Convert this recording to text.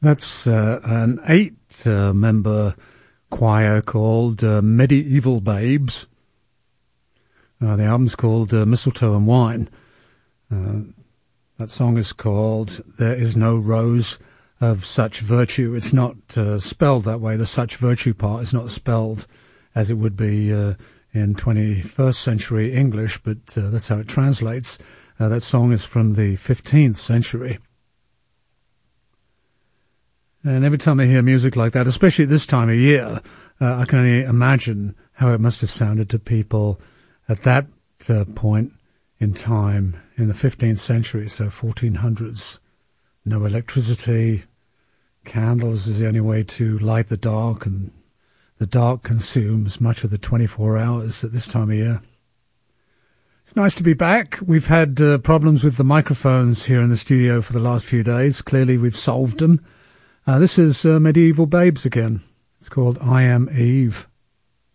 That's an 8-member choir called Medieval Babes. The album's called Mistletoe and Wine. That song is called There Is No Rose of Such Virtue. It's not spelled that way. The such virtue part is not spelled as it would be in 21st century English, but that's how it translates. That song is from the 15th century. And every time I hear music like that, especially this time of year, I can only imagine how it must have sounded to people at that point in time in the 15th century, so 1400s. No electricity, candles is the only way to light the dark, and the dark consumes much of the 24 hours at this time of year. It's nice to be back. We've had problems with the microphones here in the studio for the last few days. Clearly we've solved them. This is Medieval Babes again. It's called I Am Eve.